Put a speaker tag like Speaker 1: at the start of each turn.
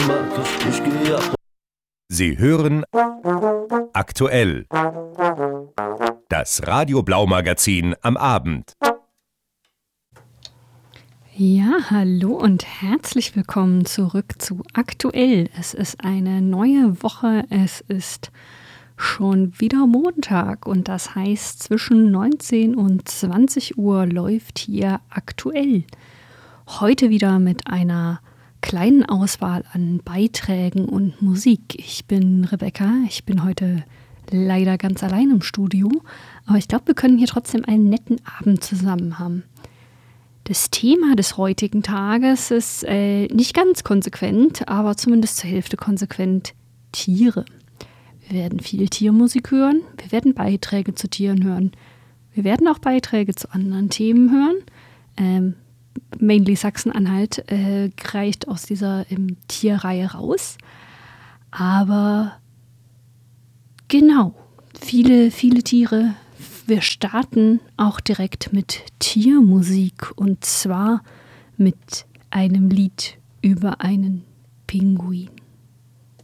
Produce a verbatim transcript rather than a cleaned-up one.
Speaker 1: Sie hören aktuell das Radio Blau Magazin am Abend.
Speaker 2: Ja, hallo und herzlich willkommen zurück zu Aktuell. Es ist eine neue Woche, es ist schon wieder Montag und das heißt, zwischen neunzehn und zwanzig Uhr läuft hier Aktuell. Heute wieder mit einer kleinen Auswahl an Beiträgen und Musik. Ich bin Rebecca, ich bin heute leider ganz allein im Studio, aber ich glaube, wir können hier trotzdem einen netten Abend zusammen haben. Das Thema des heutigen Tages ist äh, nicht ganz konsequent, aber zumindest zur Hälfte konsequent: Tiere. Wir werden viel Tiermusik hören, wir werden Beiträge zu Tieren hören, wir werden auch Beiträge zu anderen Themen hören. Ähm, mainly Sachsen-Anhalt äh, reicht aus dieser ähm, Tierreihe raus. Aber genau, viele, viele Tiere. Wir starten auch direkt mit Tiermusik und zwar mit einem Lied über einen Pinguin.